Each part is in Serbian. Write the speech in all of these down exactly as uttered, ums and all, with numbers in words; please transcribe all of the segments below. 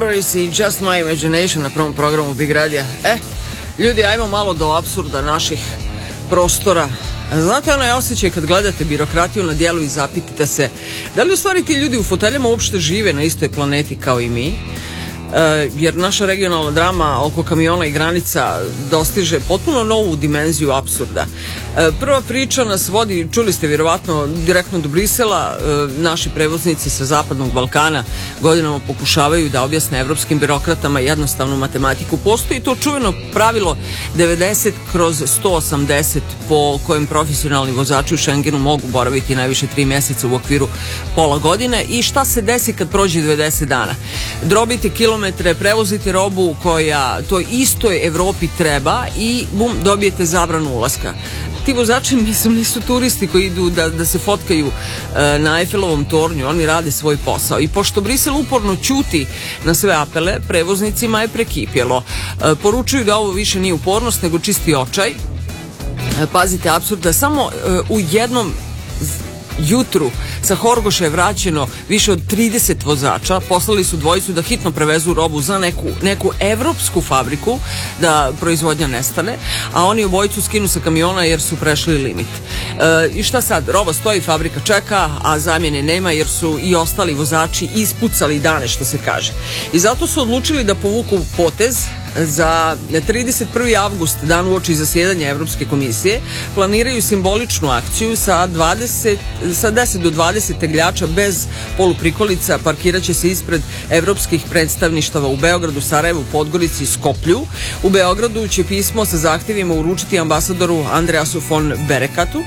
Contemporaries i Just My Imagination na prvom programu Big Radija. E, ljudi, ajmo malo do apsurda naših prostora. Znate onaj osjećaj kad gledate birokratiju na dijelu i zapitate se da li u stvari ti ljudi u foteljama uopšte žive na istoj planeti kao i mi? E, jer naša regionalna drama oko kamiona i granica dostiže potpuno novu dimenziju apsurda. E, prva priča nas vodi, čuli ste vjerovatno, direktno do Brisela. E, naši prevoznici sa zapadnog Balkana godinama pokušavaju da objasne evropskim birokratama jednostavnu matematiku. Postoji to čuveno pravilo devedeset kroz sto osamdeset po kojem profesionalni vozači u Schengenu mogu boraviti najviše tri mjeseca u okviru pola godine. I šta se desi kad prođe devedeset dana? Drobite kilometre, prevozite robu koja toj istoj Evropi treba i bum, dobijete zabranu ulaska. Ti vozači, mislim, nisu turisti koji idu da, da se fotkaju e, na Eiffelovom tornju, oni rade svoj posao. I pošto Brisel uporno ćuti na sve apele, prevoznicima je prekipjelo. E, poručuju da ovo više nije upornost, nego čisti očaj. E, pazite, apsurda, samo e, u jednom jutru sa Horgoša je vraćeno više od trideset vozača. Poslali su dvojicu da hitno prevezu robu za neku, neku evropsku fabriku da proizvodnja nestane, a oni obojicu skinu sa kamiona jer su prešli limit. E, I šta sad? Roba stoji, fabrika čeka, a zamjene nema jer su i ostali vozači ispucali dane, što se kaže. I zato su odlučili da povuku potez. Za trideset prvi avgust, dan uoči zasjedanja Evropske komisije, planiraju simboličnu akciju sa, dvadeset, sa deset do dvadeset tegljača bez poluprikolica. Parkirat će se ispred evropskih predstavništava u Beogradu, Sarajevu, Podgorici i Skoplju. U Beogradu će pismo sa zahtjevima uručiti ambasadoru Andreasu von Berekatu,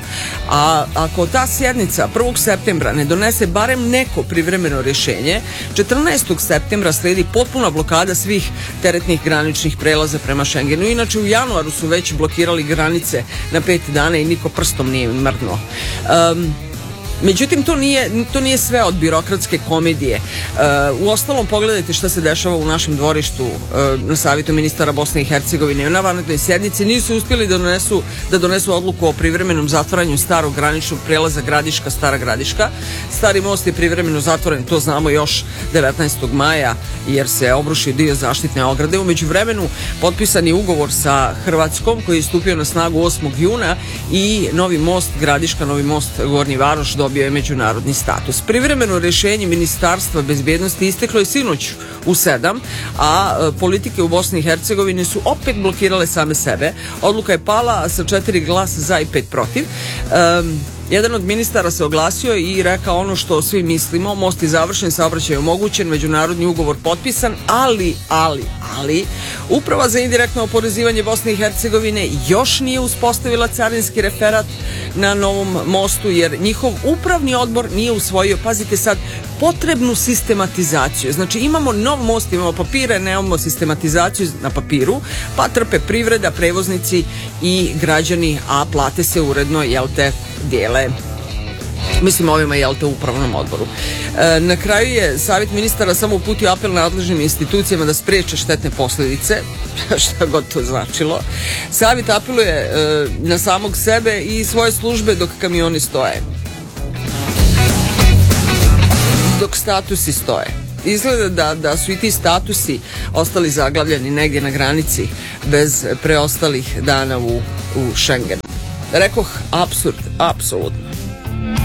a ako ta sjednica prvog septembra ne donese barem neko privremeno rješenje, četrnaestog septembra sledi potpuna blokada svih teretnih graničnih prelaza prema Schengenu. Inače, u januaru su već blokirali granice na pet dana i niko prstom nije mrdnuo. Um, Međutim, to nije, to nije sve od birokratske komedije. Uh, u ostalom, pogledajte šta se dešava u našem dvorištu. Uh, na savjetu ministara Bosne i Hercegovine na vanrednoj sjednici nisu uspjeli da donesu, da donesu odluku o privremenom zatvaranju starog graničnog prelaza Gradiška, Stara Gradiška. Stari most je privremeno zatvoren, to znamo još devetnaestog maja, jer se obrušio dio zaštitne ograde. U međuvremenu potpisan je ugovor sa Hrvatskom koji je stupio na snagu osmog juna i novi most Gradiška, novi most Gornji Varoš dobio je međunarodni status. Privremeno rješenje Ministarstva bezbjednosti isteklo je sinoć u sedam, a e, politike u Bosni i Hercegovini su opet blokirale same sebe. Odluka je pala sa četiri glasa za i pet protiv. Um, Jedan od ministara se oglasio i rekao ono što svi mislimo: most je završen, saobraćaj je omogućen, međunarodni ugovor potpisan, ali, ali, ali, Uprava za indirektno oporezivanje Bosne i Hercegovine još nije uspostavila carinski referat na novom mostu, jer njihov upravni odbor nije usvojio, pazite sad, potrebnu sistematizaciju. Znači, imamo nov most, imamo papire, nemamo sistematizaciju na papiru, pa trpe privreda, prevoznici i građani, a plate se uredno, jel te, dijele. Mislim, ovima, jel te, u upravnom odboru. E, na kraju je savjet ministara samo uputio apel nadležnim institucijama da spriječe štetne posljedice, šta god to značilo. Savjet apeluje e, na samog sebe i svoje službe dok kamioni stoje. Dok statusi stoje. Izgleda da, da su i ti statusi ostali zaglavljeni negdje na granici bez preostalih dana u, u Schengenu. Rekoh, apsurd, apsolutno.